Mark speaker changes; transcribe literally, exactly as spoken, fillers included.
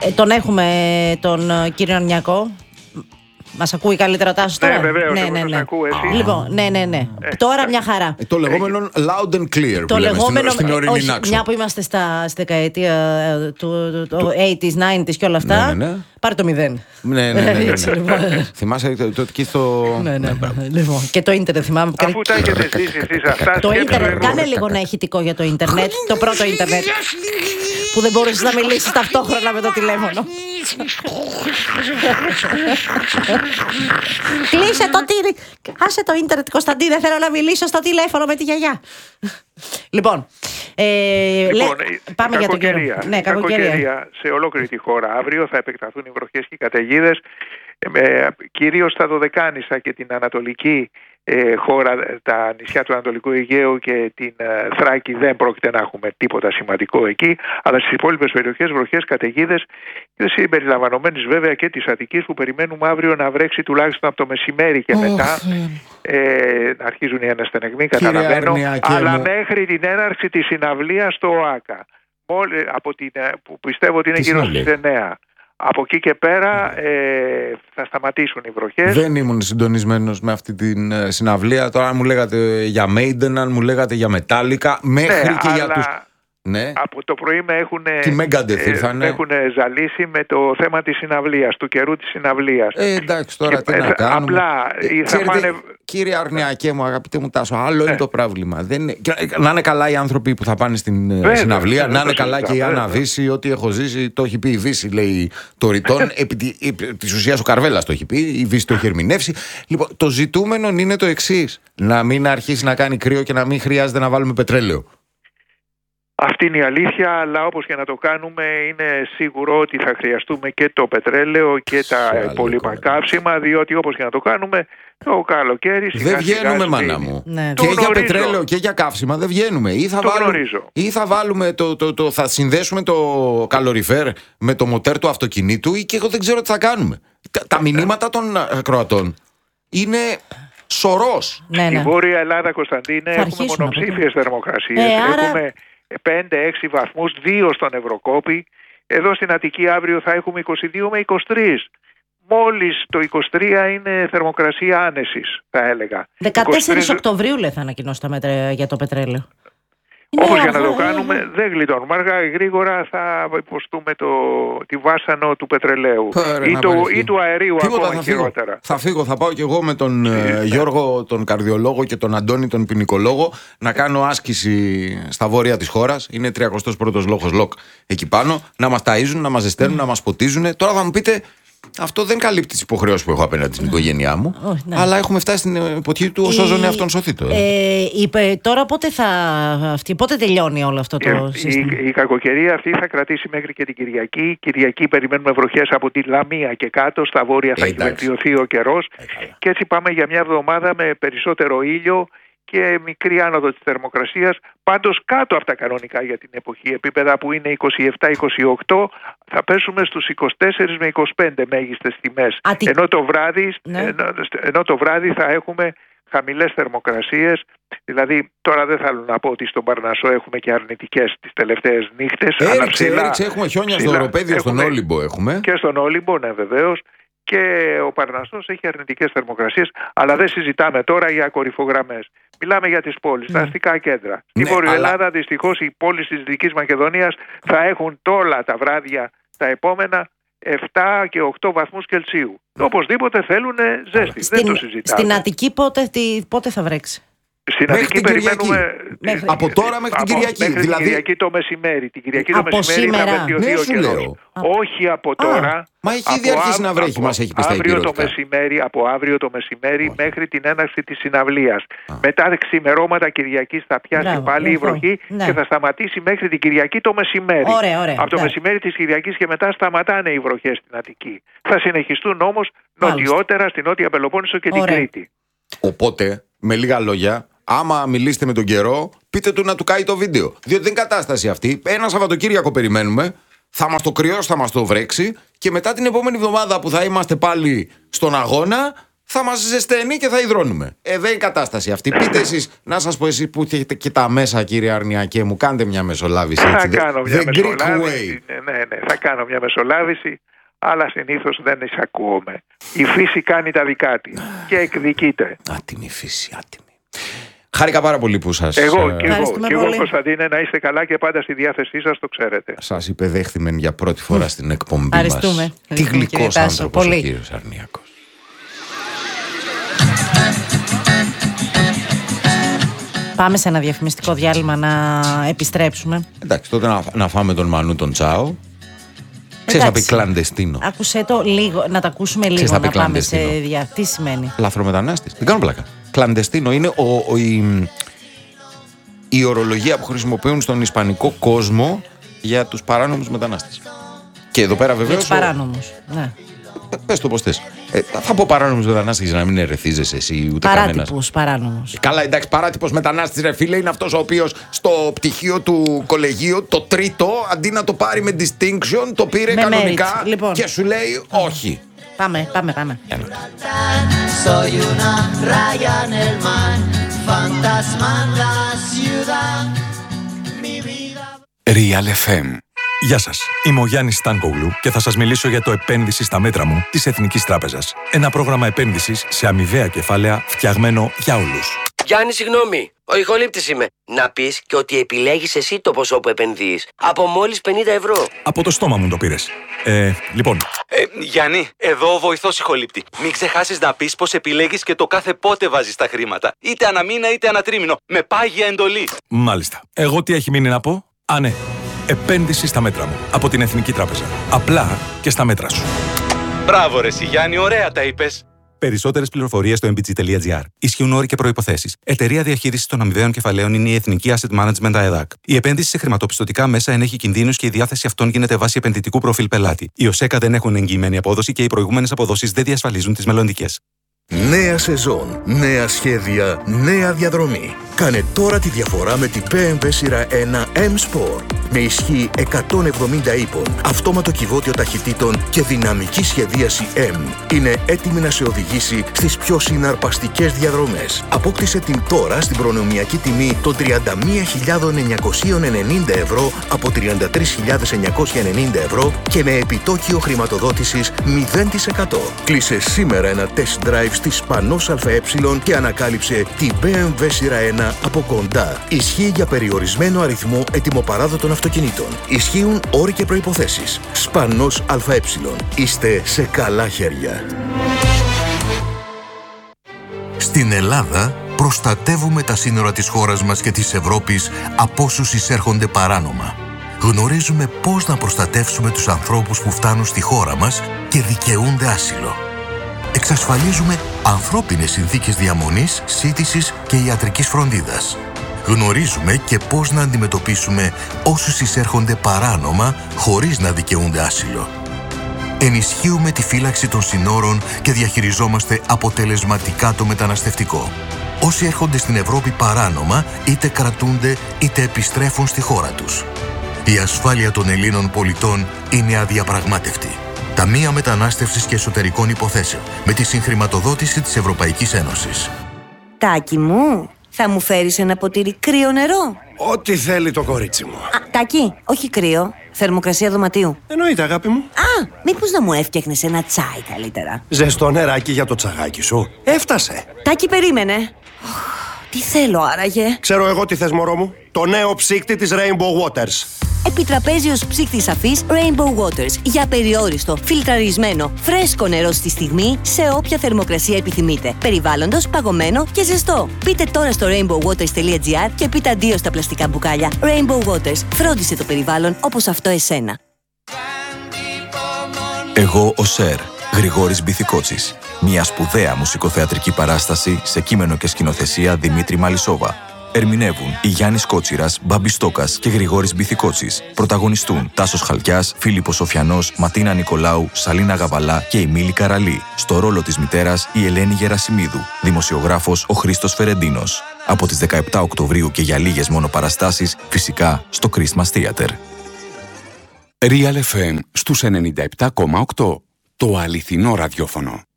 Speaker 1: Ε, τον έχουμε τον κύριο Αρνιακό. Μας ακούει καλύτερα Τάσος τώρα?
Speaker 2: Ναι, βεβαίως,
Speaker 1: ναι, ναι, ναι.
Speaker 2: ακούω, εσύ.
Speaker 1: Λοιπόν, ναι, ναι, ναι. Ε, τώρα μια χαρά.
Speaker 3: Ε, το λεγόμενο loud and clear.
Speaker 1: Το λεγόμενο,
Speaker 3: στην, στην ορεινή
Speaker 1: όχι, μια που είμαστε στα, στη δεκαετία του, του, του ογδόντα, ενενήντα και όλα αυτά.
Speaker 3: Ναι, ναι, ναι.
Speaker 1: Πάρε το μηδέν.
Speaker 3: Ναι, ναι, ναι, ναι, ναι. Θυμάσαι το εκεί στο.
Speaker 1: Ναι, ναι. Λοιπόν, και το ίντερνετ θυμάμαι.
Speaker 2: Αφού τα έχετε ζήσει εσείς αυτά.
Speaker 1: Το ίντερνετ, κάνε λίγο ένα ηχητικό για το ίντερνετ. Το πρώτο ίντερνετ. Που δεν μπορούσες να μιλήσεις ταυτόχρονα με το τηλέφωνο. Κλείσε το τηλέφωνο. Άσε το ίντερνετ, Κωνσταντί, δεν θέλω να μιλήσω στο τηλέφωνο με τη γιαγιά. Λοιπόν, ε,
Speaker 2: λοιπόν
Speaker 1: λέ, πάμε για το καιρό.
Speaker 2: Ναι, κακοκαιρία σε ολόκληρη τη χώρα. Αύριο θα επεκταθούν οι βροχές και οι καταιγίδες. Ε, κυρίως στα Δωδεκάνησα και την ανατολική ε, χώρα, τα νησιά του Ανατολικού Αιγαίου και την ε, Θράκη δεν πρόκειται να έχουμε τίποτα σημαντικό εκεί, αλλά στις υπόλοιπες περιοχές βροχές, καταιγίδες, συμπεριλαμβανομένης βέβαια και της Αττικής, που περιμένουμε αύριο να βρέξει τουλάχιστον από το μεσημέρι και oh, μετά. Ε, να αρχίζουν οι αναστενεγμοί, καταλαβαίνω, αλλά μου... μέχρι την έναρξη της συναυλίας στο ΟΑΚΑ, από την, που πιστεύω ότι είναι γύρω στις εννέα. Από εκεί και πέρα ε, θα σταματήσουν οι βροχές.
Speaker 3: Δεν ήμουν συντονισμένος με αυτή την ε, συναυλία. Τώρα αν μου λέγατε για Maiden, αν μου λέγατε για Metallica, μέχρι
Speaker 2: ναι,
Speaker 3: και
Speaker 2: αλλά...
Speaker 3: για τους... Ναι.
Speaker 2: Από το πρωί με έχουν,
Speaker 3: ε,
Speaker 2: έχουν ζαλίσει με το θέμα της συναυλίας, του καιρού της συναυλίας.
Speaker 3: Ε, εντάξει, τώρα και, τι ε, να κάνουμε.
Speaker 2: Απλά ε, θα
Speaker 3: ξέρετε,
Speaker 2: πάνε...
Speaker 3: Κύριε Αρνιακέ μου, αγαπητέ μου Τάσο, άλλο ε. είναι το πρόβλημα. Δεν είναι... Να είναι καλά οι άνθρωποι που θα πάνε στην βέβαια, συναυλία, βέβαια, να είναι καλά και η Άννα Βύση. Ό,τι έχω ζήσει το έχει πει η Βύση, λέει το ρητόν. Επί της ουσίας ο Καρβέλας το έχει πει, η Βύση το έχει ερμηνεύσει. Λοιπόν, το ζητούμενο είναι το εξής: να μην αρχίσει να κάνει κρύο και να μην χρειάζεται να βάλουμε πετρέλαιο.
Speaker 2: Αυτή είναι η αλήθεια, αλλά όπως και να το κάνουμε είναι σίγουρο ότι θα χρειαστούμε και το πετρέλαιο και τα υπόλοιπα καύσιμα, διότι όπως και να το κάνουμε το καλοκαίρι σιγά
Speaker 3: δεν βγαίνουμε σιγά μάνα μου. Ναι. Και για πετρέλαιο και για καύσιμα δεν βγαίνουμε. Ή θα, βάλουμε, ή θα βάλουμε το, το, το, θα συνδέσουμε το καλοριφέρ με το μοτέρ του αυτοκινήτου ή και εγώ δεν ξέρω τι θα κάνουμε. Τα, τα μηνύματα των ακροατών είναι... σωρός.
Speaker 1: Ναι, ναι.
Speaker 2: Στη Βόρεια Ελλάδα, Κωνσταντίνε, έχουμε μονοψήφιες θερμοκρασίες. Ε, άρα... Έχουμε πέντε έξι βαθμούς, δύο στον Ευρωκόπη. Εδώ στην Αττική αύριο θα έχουμε είκοσι δύο με είκοσι τρία. Μόλις το είκοσι τρία είναι θερμοκρασία άνεσης, θα έλεγα.
Speaker 1: δεκατέσσερις είκοσι τρία... Οκτωβρίου λέει θα ανακοινώσει τα μέτρα για το πετρέλαιο.
Speaker 2: Όπως για να το κάνουμε, δεν γλιτώνουμε. Αργά ή γρήγορα θα υποστούμε το, τη βάσανο του πετρελαίου Πέρα, ή, το, ή του αερίου. Τίποτα, ακόμα
Speaker 3: θα
Speaker 2: χειρότερα.
Speaker 3: Φύγω. Θα φύγω, θα πάω κι εγώ με τον ε, Γιώργο, τον καρδιολόγο, και τον Αντώνη, τον ποινικολόγο, να κάνω άσκηση στα βόρεια της χώρας. Είναι τριακοστός πρώτος λόγος λοκ εκεί πάνω. Να μας ταΐζουν, να μας ζεσταίνουν, mm. να μας ποτίζουν. Τώρα θα μου πείτε, αυτό δεν καλύπτει τις υποχρεώσεις που έχω απέναντι στην οικογένειά μου. Oh, ναι. Αλλά έχουμε φτάσει στην εποχή του όσο ζώνει αυτόν σωθήτο. Ε.
Speaker 1: Ε, είπε, τώρα πότε θα αυτή, πότε τελειώνει όλο αυτό το
Speaker 2: ε, σύστημα? Η, η κακοκαιρία αυτή θα κρατήσει μέχρι και την Κυριακή. Κυριακή περιμένουμε βροχές από τη Λαμία και κάτω. Στα βόρεια θα ε, έχει βελτιωθεί ο καιρός. Ε, και έτσι πάμε για μια εβδομάδα με περισσότερο ήλιο και μικρή άνοδο της θερμοκρασίας, πάντως κάτω από τα κανονικά για την εποχή, επίπεδα που είναι είκοσι επτά είκοσι οκτώ, θα πέσουμε στους είκοσι τέσσερα με είκοσι πέντε μέγιστες τιμές. Ατι... Ενώ, το βράδυ, ναι. ενώ, ενώ το βράδυ θα έχουμε χαμηλές θερμοκρασίες, δηλαδή τώρα δεν θέλω να πω ότι στον Παρνασσό έχουμε και αρνητικές τις τελευταίες νύχτες.
Speaker 3: Έριξε, ψηλά, έριξε, έχουμε χιόνια ψηλά, στο Οροπέδιο, στον Όλυμπο έχουμε.
Speaker 2: Και στον Όλυμπο, ναι βεβαίως. Και ο Παρνασσός έχει αρνητικές θερμοκρασίες, αλλά δεν συζητάμε τώρα για κορυφογραμμές. Μιλάμε για τις πόλεις, mm. τα αστικά κέντρα. Στην ναι, Βόρεια αλλά... Ελλάδα, δυστυχώς, οι πόλεις της Δυτικής Μακεδονίας θα έχουν όλα τα βράδια τα επόμενα επτά και οκτώ βαθμούς Κελσίου. Mm. Οπωσδήποτε θέλουν ζέστη,
Speaker 1: στην,
Speaker 2: δεν το συζητάμε.
Speaker 1: Στην Αττική πότε, τι, πότε θα βρέξει?
Speaker 2: Στην Αττική περιμένουμε.
Speaker 3: Μέχρι... Από τώρα μέχρι την Κυριακή.
Speaker 2: Μέχρι δηλαδή... την Κυριακή το μεσημέρι. Την Κυριακή το μεσημέρι σήμερα θα βελτιωθεί ο καιρός. Όχι από τώρα.
Speaker 3: Α, μα έχει ήδη αρχίσει να βρέχει, μας έχει πει στα
Speaker 2: αύριο το μεσημέρι, από αύριο το μεσημέρι oh. μέχρι την έναρξη της συναυλίας. Ah. Μετά ξημερώματα Κυριακής θα πιάσει Μπράβο, πάλι η βροχή ναι. και θα σταματήσει μέχρι την Κυριακή το μεσημέρι.
Speaker 1: Ωραία, ωραία,
Speaker 2: από το
Speaker 1: ναι.
Speaker 2: μεσημέρι της Κυριακής και μετά σταματάνε οι βροχές στην Αττική. Θα συνεχιστούν όμως νοτιότερα στην Νότια Πελοπόννησο και την Κρήτη.
Speaker 3: Οπότε, με λίγα λόγια, άμα μιλήσετε με τον καιρό, πείτε του να του κάει το βίντεο. Διότι δεν είναι κατάσταση αυτή. Ένα Σαββατοκύριακο περιμένουμε. Θα μας το κρυώσει, θα μας το βρέξει. Και μετά την επόμενη εβδομάδα που θα είμαστε πάλι στον αγώνα, θα μας ζεσταίνει και θα υδρώνουμε. Ε, δεν είναι η κατάσταση αυτή. Πείτε εσείς, να σας πω εσείς που έχετε και τα μέσα, κύριε Αρνιακέ μου, κάντε μια μεσολάβηση.
Speaker 2: Θα
Speaker 3: έτσι,
Speaker 2: κάνω μια
Speaker 3: the
Speaker 2: μεσολάβηση. Ναι, ναι, θα κάνω μια μεσολάβηση, αλλά συνήθως δεν εισακούομαι. Η φύση κάνει τα δικά της και εκδικείται.
Speaker 3: Άτιμη φύση, άτιμη. Χάρηκα πάρα πολύ που σας...
Speaker 2: Εγώ
Speaker 3: ε,
Speaker 2: και εγώ, και εγώ Κωνσταντίνε, να είστε καλά και πάντα στη διάθεσή σας, το ξέρετε.
Speaker 3: Σας υπεδέχθημεν για πρώτη φορά στην εκπομπή μας. Τι γλυκός άνθρωπος ο κύριος Αρνιακός.
Speaker 1: Πάμε σε ένα διαφημιστικό διάλειμμα να επιστρέψουμε.
Speaker 3: Εντάξει, τότε να, να φάμε τον Μανού τον Τσάο. Ξέρεις να πει κλαντεστίνο.
Speaker 1: Άκουσέ το λίγο, να τα ακούσουμε λίγο.
Speaker 3: Ξέρεις
Speaker 1: να,
Speaker 3: να
Speaker 1: πάμε σε δια... Τι σημαίνει?
Speaker 3: Λαθρομετανάστης. Δεν κάνω πλάκα. Κλαντεστίνο είναι ο, ο, η, η ορολογία που χρησιμοποιούν στον ισπανικό κόσμο για τους παράνομους μετανάστες. Και εδώ πέρα βεβαίως.
Speaker 1: Για τους παράνομους, ναι.
Speaker 3: Πες το πως θες. Ε, θα πω παράνομους μετανάστες για να μην ερεθίζεσαι εσύ ούτε κανένας.
Speaker 1: Παράτυπους παράνομους.
Speaker 3: Καλά, εντάξει, παράτυπος μετανάστης, ρε φίλε, είναι αυτός ο οποίος στο πτυχίο του κολεγίου, το τρίτο, αντί να το πάρει με distinction, το πήρε
Speaker 1: με
Speaker 3: κανονικά
Speaker 1: λοιπόν.
Speaker 3: Και σου λέει όχι.
Speaker 1: Πάμε, πάμε, πάμε.
Speaker 4: Real εφ εμ. Γεια σας, είμαι ο Γιάννης Στάνκογλου και θα σας μιλήσω για το επένδυση στα μέτρα μου της Εθνικής Τράπεζας. Ένα πρόγραμμα επένδυσης σε αμοιβαία κεφάλαια φτιαγμένο για όλους.
Speaker 5: Γιάννη, συγγνώμη, ο ηχολήπτης είμαι. Να πεις και ότι επιλέγεις εσύ το ποσό που επενδύεις. Από μόλις πενήντα ευρώ.
Speaker 4: Από το στόμα μου το πήρες. Ε, λοιπόν.
Speaker 6: Ε, Γιάννη, εδώ ο βοηθός ηχολήπτη. Μην ξεχάσεις να πεις πως επιλέγεις και το κάθε πότε βάζεις τα χρήματα. Είτε ανά μήνα είτε ανά τρίμηνο. Με πάγια εντολή.
Speaker 4: Μάλιστα. Εγώ τι έχει μείνει να πω? Α, ναι. Επένδυση στα μέτρα μου. Από την Εθνική Τράπεζα. Απλά και στα μέτρα σου.
Speaker 6: Μπράβο ρε εσύ, Γιάννη, ωραία τα είπες.
Speaker 7: Περισσότερες πληροφορίες στο εμ μπι τζι τελεία τζι άρ. Ισχύουν όροι και προϋποθέσεις. Εταιρεία διαχείρισης των αμοιβαίων κεφαλαίων είναι η Εθνική Asset Management ΑΕΔΑΚ. Η επένδυση σε χρηματοπιστωτικά μέσα ενέχει κινδύνους και η διάθεση αυτών γίνεται βάσει επενδυτικού προφίλ πελάτη. Οι ΟΣΕΚΑ δεν έχουν εγγυημένη απόδοση και οι προηγούμενες αποδόσεις δεν διασφαλίζουν τις μελλοντικές.
Speaker 8: Νέα σεζόν, νέα σχέδια, νέα διαδρομή. Κάνε τώρα τη διαφορά με την μπι εμ ντάμπλιου σειρά ένα M-Sport. Με ισχύ εκατόν εβδομήντα ύπων, αυτόματο κυβότιο ταχυτήτων και δυναμική σχεδίαση M. Είναι έτοιμη να σε οδηγήσει στις πιο συναρπαστικές διαδρομές. Απόκτησε την τώρα στην προνομιακή τιμή των τριάντα μία χιλιάδες εννιακόσια ενενήντα ευρώ από τριάντα τρεις χιλιάδες εννιακόσια ενενήντα ευρώ και με επιτόκιο χρηματοδότησης μηδέν τοις εκατό. Κλείσε σήμερα ένα test drive στη Σπανός ΑΕ και ανακάλυψε την μπι εμ ντάμπλιου σειρά ένα από κοντά. Ισχύει για περιορισμένο αριθμό ετοιμοπαράδοτων αυτοκινήτων. Ισχύουν όροι και προϋποθέσεις. Σπανός ΑΕ. Είστε σε καλά χέρια. Στην Ελλάδα προστατεύουμε τα σύνορα της χώρας μας και της Ευρώπης από όσους εισέρχονται παράνομα. Γνωρίζουμε πώς να προστατεύσουμε τους ανθρώπους που φτάνουν στη χώρα μας και δικαιούνται άσυλο. Εξασφαλίζουμε ανθρώπινες συνθήκες διαμονής, σύντησης και ιατρικής φροντίδας. Γνωρίζουμε και πώς να αντιμετωπίσουμε όσους εισέρχονται παράνομα χωρίς να δικαιούνται άσυλο. Ενισχύουμε τη φύλαξη των συνόρων και διαχειριζόμαστε αποτελεσματικά το μεταναστευτικό. Όσοι έρχονται στην Ευρώπη παράνομα είτε κρατούνται είτε επιστρέφουν στη χώρα τους. Η ασφάλεια των Ελλήνων πολιτών είναι αδιαπραγμάτευτη. Ταμεία Μετανάστευσης και Εσωτερικών Υποθέσεων με τη συγχρηματοδότηση της Ευρωπαϊκής Ένωσης.
Speaker 9: Τάκη μου, θα μου φέρεις ένα ποτήρι κρύο νερό?
Speaker 10: Ό,τι θέλει το κορίτσι μου.
Speaker 9: Α, Τάκη, όχι κρύο. Θερμοκρασία δωματίου.
Speaker 10: Εννοείται, αγάπη μου.
Speaker 9: Α, μήπως να μου έφτιαχνες ένα τσάι καλύτερα?
Speaker 10: Ζεστό νεράκι για το τσαγάκι σου. Έφτασε.
Speaker 9: Τάκη, περίμενε. Τι θέλω άραγε?
Speaker 10: Ξέρω εγώ τι θες, μωρό μου. Το νέο ψύκτη της Rainbow Waters.
Speaker 9: Επιτραπέζιος ψύκτης αφής Rainbow Waters. Για περιόριστο, φιλτραρισμένο, φρέσκο νερό στη στιγμή, σε όποια θερμοκρασία επιθυμείτε. Περιβάλλοντος, παγωμένο και ζεστό. Μπείτε τώρα στο rainbow waters τελεία τζι άρ και πείτε αντίο στα πλαστικά μπουκάλια. Rainbow Waters. Φρόντισε το περιβάλλον όπως αυτό εσένα.
Speaker 4: Εγώ ο Σερ, Γρηγόρης Μπιθικότσης. Μια σπουδαία μουσικοθεατρική παράσταση σε κείμενο και σκηνοθεσία Δημήτρη Μαλισσόβα. Ερμηνεύουν η Γιάννης Κότσιρας, Μπάμπης Στόκας και Γρηγόρης Μπιθικότσης. Πρωταγωνιστούν Τάσος Χαλκιάς, Φίλιππος Σοφιανός, Ματίνα Νικολάου, Σαλίνα Γαβαλά και η Μίλη Καραλή. Στο ρόλο της μητέρας η Ελένη Γερασιμίδου. Δημοσιογράφος ο Χρήστος Φερεντίνος. Από τις δεκαεπτά Οκτωβρίου και για λίγες μόνο παραστάσεις, φυσικά στο Christmas Theater.
Speaker 11: Real εφ εμ στους ενενήντα επτά κόμμα οκτώ. Το αληθινό ραδιόφωνο.